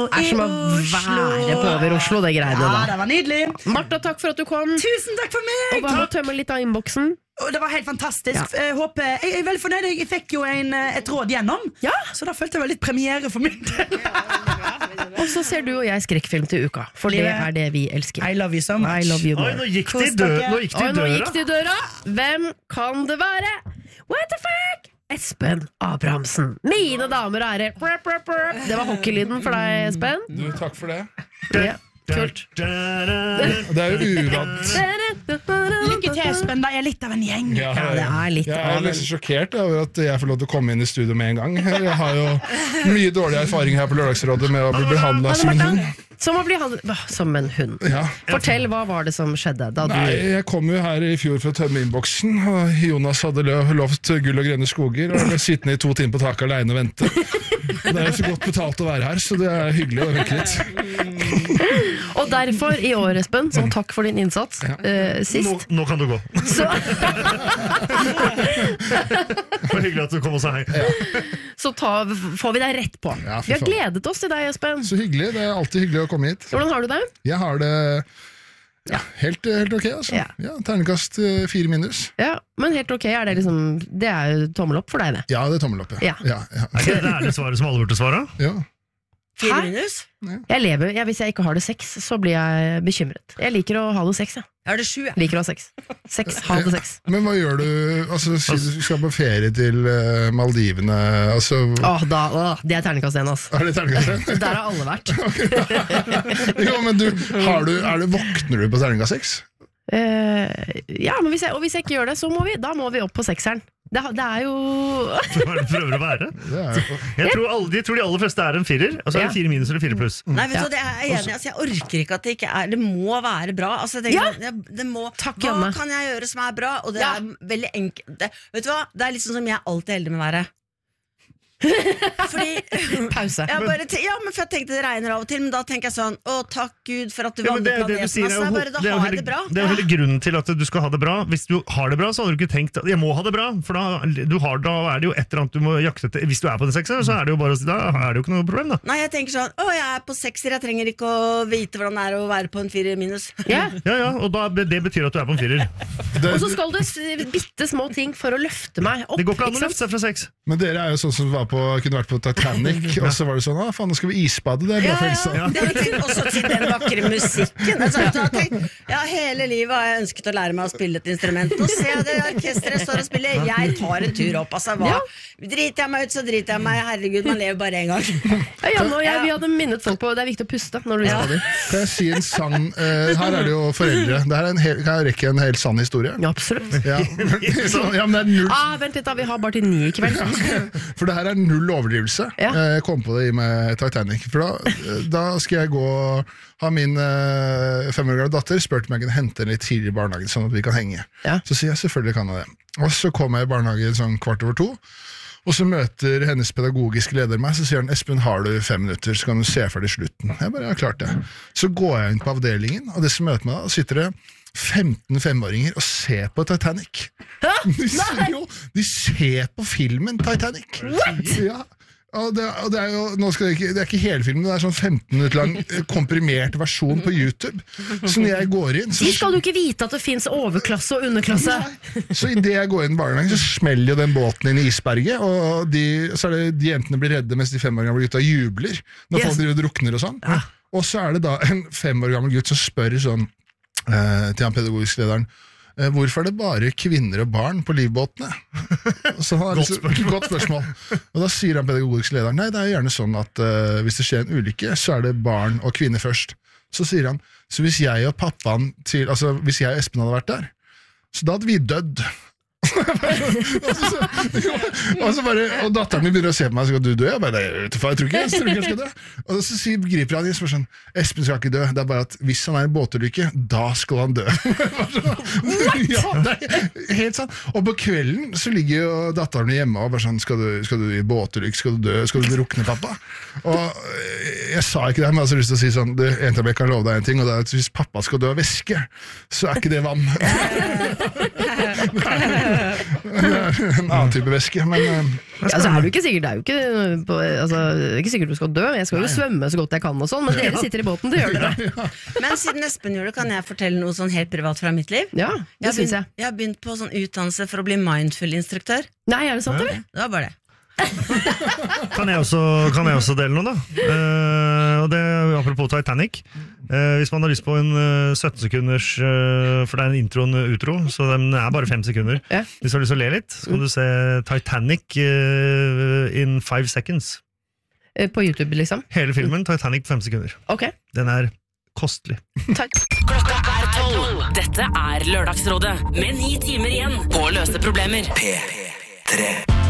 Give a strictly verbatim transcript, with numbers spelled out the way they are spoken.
Det er som å være på over Oslo, det greiene da. Ja, det var nydelig. Martha, takk for at du kom. Tusen takk for meg. Og bare tømme litt av innboksen. Og det var helt fantastisk. Ja. Jeg, håper, jeg er veldig fornøyd. Jeg fikk jo en, et råd gjennom, ja. Så da følte jeg vel litt premiere for min del. Og så ser du og jeg skrekkfilm til uka, for det er det vi elsker. I love you so much. I love you more. Oi, nå gikk det i døra. Nå gikk det i Oi, nå døra. gikk det i døra. Hvem kan det være? What the fuck? Espen Abrahamsen. Mine damer og herrer. Det var hockeylyden for deg, Espen. Du, takk for det. Ja. Kult. Det er jo uvant. Lykke til, Espen. Da er jeg litt av en gjeng. Ja, Ja, det er litt jeg av er litt sjokkert over at jeg får lov til å komme inn i studio med en gang. Jeg har jo mye dårlig erfaring her på Lørdagsrådet med å bli behandlet som en hund. Som å bli handlet som en hund. Ja. Fortell, hva var det som skjedde da du... Nei, jeg kom jo her i fjor for å tømme innboksen, og Jonas hadde lø- lovt gull og grønne skoger, og jeg ble sittende i to timer på taket alene og vente. Det er jo så godt betalt å være her, så det er hyggelig å vente litt. Og derfor i år, Espen, som takk for din innsats eh, sist, Nå, nå kan du gå. så, Det var hyggelig at du kom og sa hei. så ta, får vi deg rett på. Ja, for Vi har faen. gledet oss til deg, Espen. Så hyggelig, det er alltid hyggelig å komme hit. Hvordan har du det? Jeg har det ja, helt, helt ok, altså. Ja. Ja, terningkast eh, fire minus. Ja, men helt ok, er det liksom det er jo tommel opp for deg, det. Ja, det er tommel opp, ja. Ja. Ja, ja. Er ikke det ærlige svaret som alle burde svare? ja. Fire Hæ? minus. Jeg lever, jeg, hvis jeg ikke har det sex, så blir jeg bekymret. Jeg liker å ha det sex, jeg. Jeg har det sju. Liker å ha sex. Sex, ha det sex. Men hva gjør du, altså si du skal på ferie til uh, Maldivene, altså... Åh, da, åh, det er terningkast en, ass. Er det terningkast? Der har alle vært. Jo, men du, har du, er det, våkner du på terningkast seks? Eh, ja, men hvis jeg, og hvis jeg ikke gjør det, så må vi, da må vi opp på sekseren. Det, det er jo... Hva er det du prøver å være? Det er jo... Jeg tror, alle, jeg tror de aller fleste er en firer, og så er Ja. det fire minus eller fire pluss. Nei, vet du, det er jeg enig i. Altså, jeg orker ikke at det ikke er. Det må være bra. Altså, jeg tenker, Ja. det, det må, Takk, hva Janne. kan jeg gjøre som er bra? Og det Ja. er veldig enkelt. Det, vet du hva? Det er liksom som jeg alltid er heldig med været. Fordi Pause. jeg bare, te- ja, men for jeg tenkte det regner av og til, men da tenker jeg sånn: å, takk Gud for at du Ja, men vandrer det, det, du planeten. sier, Altså, er det jo, er bare, da det er jo har hele, jeg det bra. det er jo hele grunnen til at du skal ha det bra. Hvis du har det bra, så hadde du ikke tenkt at jeg må ha det bra. For da, du har, da er det jo et eller annet du må jakte etter. Hvis du er på den sekser, så er det jo bare Da er det jo ikke noe problem, da. Nei, jeg tenker sånn: å, jeg er på sekser, jeg trenger ikke å vite hvordan det er å være på en firer minus. Ja. Ja, ja, og da, det betyr at du er på en firer. Og så skal det s- bitte små ting for å løfte meg opp. Det går ikke an å ikke sant? løfte seg fra seks. Men dere er jo sånn som var på, kunne vært på Titanic, og så var det sånn, ah, faen, nå skal vi isbade, det er bra for helsa. Ja, det har jeg tenkt også til den vakre musikken. Altså, jeg har tenkt, ja, hele livet har jeg ønsket å lære meg å spille et instrument. Nå ser jeg det orkestret står og spiller. Jeg tar en tur opp. Altså, hva? Driter jeg meg ut, så driter jeg meg. Herregud, man lever bare en gang. Ja, Janne og jeg, vi hadde minnet folk på det er viktig å puste når du isbader. Kan jeg si en sann, eh, her er det jo foreldre, det her er en hel, kan jeg rekke en helt sann historie? Ja, absolutt. Ja, ja, men det er null, Ah, vent litt da, vi har bare til ni i kveld. for det her er null overdrivelse. Ja. Eh, Jeg kom på det i med Titanic, for da, da skal jeg gå og ha min eh, fem år gamle datter, spurte om jeg kunne hente en litt tidligere i barnehagen, sånn at vi kan henge. Ja. Så sier jeg selvfølgelig kan jeg det. Og så kommer jeg i barnehagen sånn kvart over to, og så møter hennes pedagogiske leder meg, så sier han: Espen, har du fem minutter, så kan du se ferdig slutten. Jeg bare, ja, klart det. Så går jeg inn på avdelingen, og det som møter meg da, sitter det femten femåringer og ser på Titanic. De, ser jo, de ser på filmen Titanic. What? Ja. Og det, og det er jo, nå skal det, ikke, det er ikke hele filmen, det er sånn femten minutter lang eh, komprimert versjon på YouTube. Så når jeg går inn, så, De skal du ikke vite at det finnes overklasse og underklasse. så i det jeg går inn i barnehagen, så smeller jo den båten inn i isberget, og de, så er det de jentene blir redde, mens de fem år gamle gutta jubler når Yes. folk driver og drukner og sånn. Og så er det da en fem år gammel gutt som spør sånn eh, til han pedagogisk lederen: eh, hvorfor er det bare kvinner og barn på livbåtene? Og så har han Godt liksom- spørsmål. Godt spørsmål. Og da sier han pedagogisk lederen: nei, det er gjerne sånn at eh, hvis det skjer en ulykke, så er det barn og kvinner først. Så sier han: så hvis jeg og pappaen til, altså hvis jeg og Espen hadde vært der, så da hadde vi dødd. og, så, og, så bare, og datteren min begynner å se på meg og sier: du dø? Jeg bare, jeg tror ikke jeg, tror ikke jeg skal dø. Og så sier, griper han i og spør sånn: Espen skal ikke dø, det er bare at hvis han er i en båtulykke, da skal han dø. Ja, det er helt sant. Og på kvelden så ligger jo datteren hjemme og bare sånn: skal du, skal du i båtulykke, skal du dø, skal du drukne, pappa? Og jeg sa ikke det, men jeg hadde lyst til å si sånn: du, jeg kan love deg en ting, og det er at hvis pappa skal dø av væske, så er ikke det vann. En annen type væske, men eh, Ja, så er det jo ikke sikkert, det er jo ikke, på, altså, det er ikke sikkert du skal dø. Jeg skal jo svømme så godt jeg kan og sånn, men dere sitter i båten, det gjør dere. Men siden Espen gjør det, kan jeg fortelle noe sånn helt privat fra mitt liv? Ja, det har synes begynt, jeg. jeg har begynt på sånn utdannelse for å bli mindful-instruktør. Nei, er det sant, eller? Det var bare det. Kan jeg også, kan jeg også dele noe, da? Eh, og det, apropos Titanic. Eh, hvis man har lyst på en eh, sytten sekunders eh, for det er en intro og en utro, så den er bare fem sekunder. Ja. Hvis du har lyst til å le litt, så kan du se Titanic eh, in five seconds. Eh, På YouTube, liksom? Hele filmen, Titanic på fem sekunder. Ok, Den er kostelig. takk. Klokka er tolv. Dette er Lørdagsrådet med ni timer igjen på å løse problemer. P tre